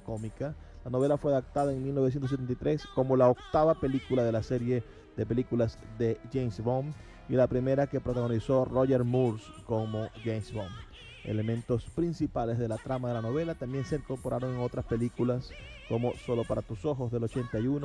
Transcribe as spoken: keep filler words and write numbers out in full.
cómica. La novela fue adaptada en mil novecientos setenta y tres como la octava película de la serie de películas de James Bond y la primera que protagonizó Roger Moore como James Bond. Elementos principales de la trama de la novela también se incorporaron en otras películas como Solo para tus ojos del ochenta y uno,